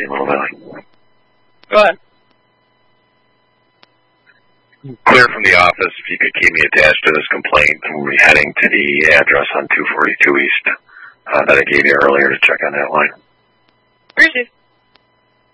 Little Valley. Go ahead. Clear from the office. If you could keep me attached to this complaint, we'll be heading to the address on 242 East that I gave you earlier to check on that line. Appreciate it.